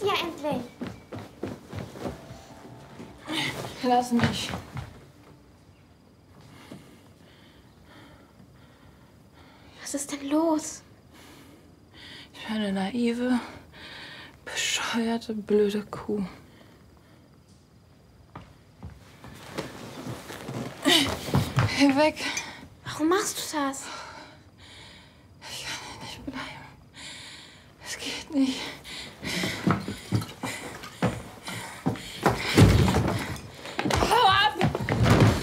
ja endlich. Lass mich. Was ist denn los? Ich bin eine naive, bescheuerte, blöde Kuh. Geh weg. Warum machst du das? Ich kann hier nicht bleiben. Es geht nicht.